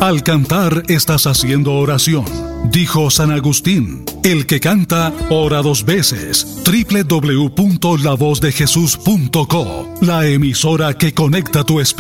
Al cantar estás haciendo oración. Dijo San Agustín, el que canta, ora 2 veces. www.lavozdejesús.co, la emisora que conecta tu espíritu.